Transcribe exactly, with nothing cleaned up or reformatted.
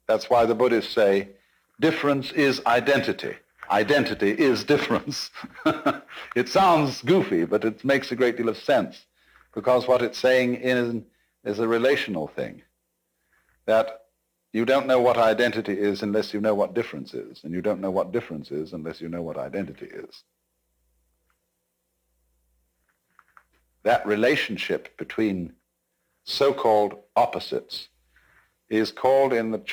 That's why the Buddhists say difference is identity. Identity is difference. It sounds goofy, but it makes a great deal of sense, because what it's saying is, is a relational thing, that you don't know what identity is unless you know what difference is, and you don't know what difference is unless you know what identity is. That relationship between so-called opposites is called in the